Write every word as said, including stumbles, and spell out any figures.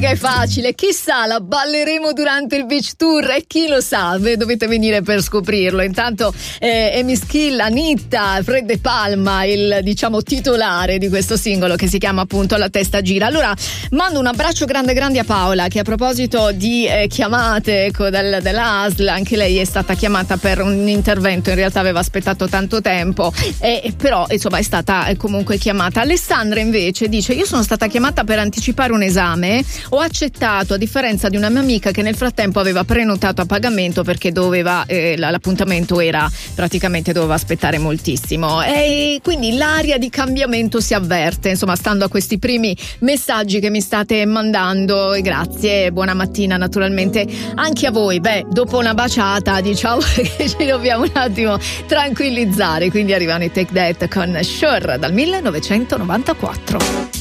Che è facile, chissà, la balleremo durante il beach tour e chi lo sa, dovete venire per scoprirlo. Intanto eh, Amy Skill, Anitta, Fred De Palma, il diciamo titolare di questo singolo che si chiama appunto La testa gira. Allora mando un abbraccio grande grande a Paola, che a proposito di eh, chiamate ecco, del, della A S L, anche lei è stata chiamata per un intervento, in realtà aveva aspettato tanto tempo, eh, però insomma è stata eh, comunque chiamata. Alessandra invece dice: io sono stata chiamata per anticipare un esame, ho accettato a differenza di una mia amica che nel frattempo aveva prenotato a pagamento perché doveva eh, l'appuntamento era praticamente doveva aspettare moltissimo, e quindi l'aria di cambiamento si avverte, insomma, stando a questi primi messaggi che mi state mandando. E grazie, buona mattina naturalmente anche a voi. Beh, dopo una baciata diciamo che ci dobbiamo un attimo tranquillizzare, quindi arrivano i Take That con Sure dal millenovecentonovantaquattro.